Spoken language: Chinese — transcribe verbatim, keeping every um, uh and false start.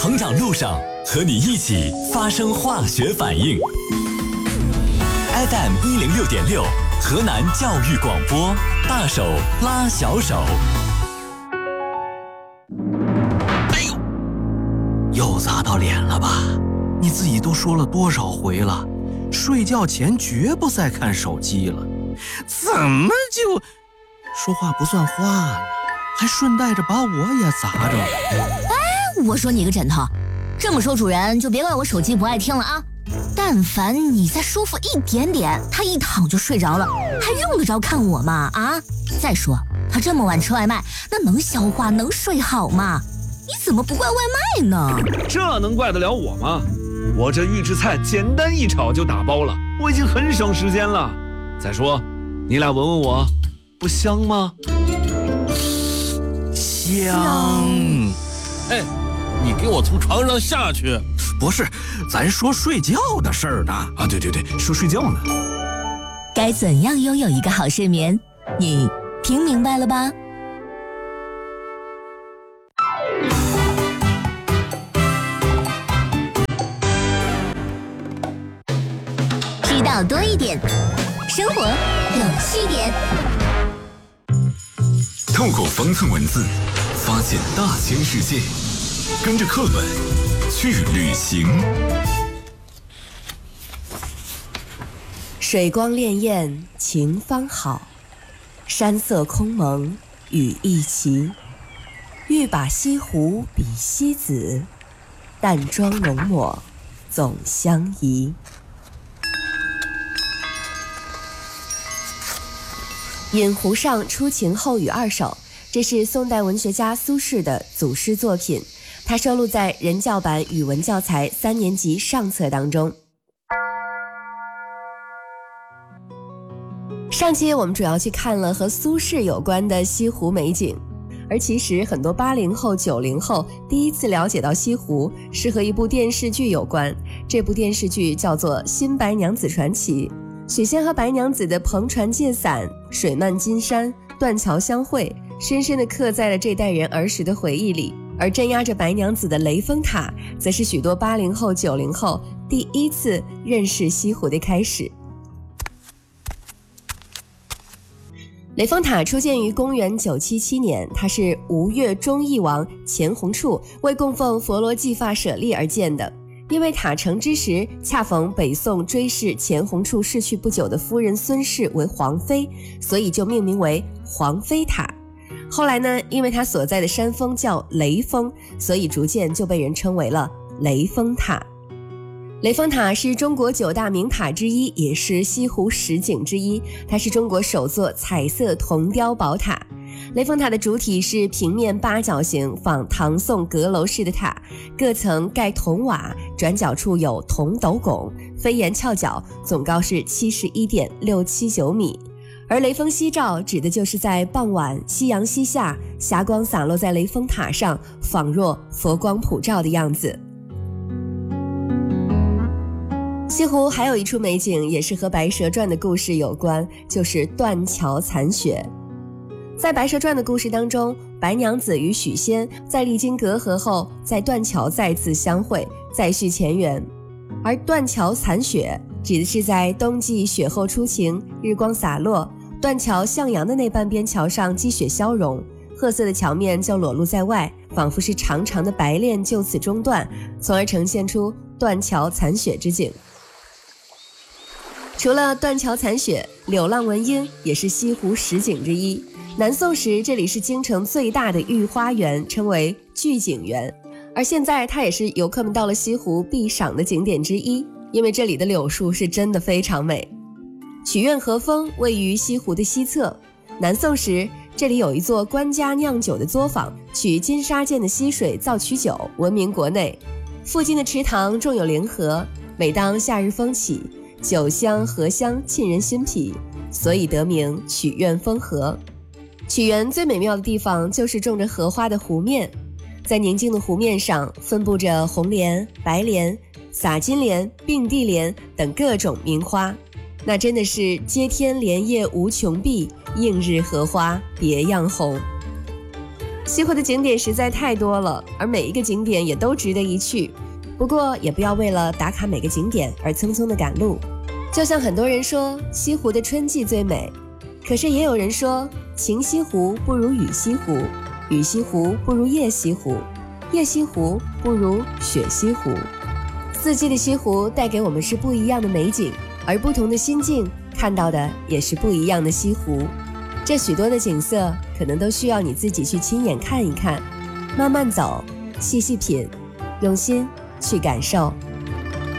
成长路上，和你一起发生化学反应。F M 一零六点六，河南教育广播，大手拉小手。 哎呦，又砸到脸了吧？你自己都说了多少回了，睡觉前绝不再看手机了，怎么就说话不算话呢？还顺带着把我也砸着。 哎，我说你个枕头，这么说主人就别怪我手机不爱听了啊！但凡你再舒服一点点，他一躺就睡着了，还用得着看我吗？啊！再说他这么晚吃外卖，那能消化能睡好吗？你怎么不怪外卖呢？ 这能怪得了我吗？我这预制菜简单一炒就打包了，我已经很省时间了。再说，你俩闻闻我，不香吗？ 香。 哎，你给我从床上下去！ 不是，咱说睡觉的事儿呢。 啊，对对对，说睡觉呢。 该怎样拥有一个好睡眠？你听明白了吧？知道多一点，生活有趣点。 透过方寸文字，发现大千世界，跟着课本去旅行。 水光潋滟晴方好，山色空蒙雨亦奇。欲把西湖比西子，淡妆浓抹总相宜。饮湖上初晴后雨二首，这是宋代文学家苏轼的祖诗作品，它收录在人教版语文教材三年级上册当中。上期我们主要去看了和苏轼有关的西湖美景，而其实很多八零后、九零后第一次了解到西湖是和一部电视剧有关，这部电视剧叫做《新白娘子传奇》。许仙和白娘子的篷船借伞、水漫金山、断桥相会，深深地刻在了这代人儿时的回忆里。而镇压着白娘子的雷峰塔，则是许多八零后、九零后第一次认识西湖的开始。雷峰塔出建于公元九七七年，它是吴越忠义王钱弘处为供奉佛罗髻发舍利而建的。因为塔成之时恰逢北宋追谥钱弘处逝去不久的夫人孙氏为皇妃，所以就命名为皇妃塔。后来呢，因为它所在的山峰叫雷峰，所以逐渐就被人称为了雷峰塔。雷峰塔是中国九大名塔之一，也是西湖十景之一，它是中国首座彩色铜雕宝塔。雷峰塔的主体是平面八角形仿唐宋阁楼式的塔，各层盖铜瓦，转角处有铜斗拱，飞檐翘角，总高是 七十一点六七九米。而雷峰夕照指的就是在傍晚夕阳西下，霞光洒落在雷峰塔上，仿若佛光普照的样子。西湖还有一处美景也是和白蛇传的故事有关，就是断桥残雪。在白蛇传的故事当中，白娘子与许仙在历经隔阂后，在断桥再次相会，再续前缘。而断桥残雪指的是在冬季雪后初晴，日光洒落，断桥向阳的那半边桥上积雪消融，褐色的桥面就裸露在外，仿佛是长长的白链就此中断，从而呈现出断桥残雪之景。除了断桥残雪，柳浪闻莺也是西湖十景之一。南宋时这里是京城最大的御花园，称为聚景园，而现在它也是游客们到了西湖必赏的景点之一，因为这里的柳树是真的非常美。曲苑河峰位于西湖的西侧，南宋时这里有一座官家酿酒的作坊，取金沙涧的溪水造曲酒，闻名国内。附近的池塘种有莲荷，每当夏日风起，酒香荷香沁人心脾，所以得名曲苑风荷。曲园最美妙的地方就是种着荷花的湖面，在宁静的湖面上分布着红莲、白莲、洒金莲、并蒂莲等各种名花，那真的是接天莲叶无穷碧，映日荷花别样红。 西湖的景点实在太多了，而每一个景点也都值得一去。不过也不要为了打卡每个景点而匆匆的赶路。就像很多人说西湖的春季最美，可是也有人说晴西湖不如雨西湖，雨西湖不如夜西湖，夜西湖不如雪西湖。四季的西湖带给我们是不一样的美景，而不同的心境看到的也是不一样的西湖。这许多的景色可能都需要你自己去亲眼看一看，慢慢走，细细品，用心去感受。